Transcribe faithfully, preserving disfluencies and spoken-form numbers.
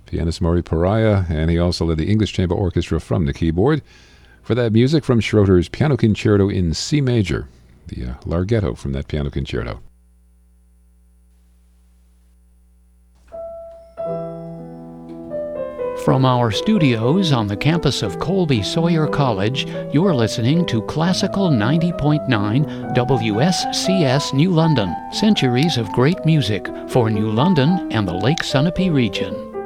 pianist Maury Pariah, and he also led the English Chamber Orchestra from the keyboard. For that music from Schroeder's Piano Concerto in C major, the uh, Larghetto from that piano concerto. From our studios on the campus of Colby Sawyer College, you're listening to Classical ninety point nine W S C S New London, centuries of great music for New London and the Lake Sunapee region.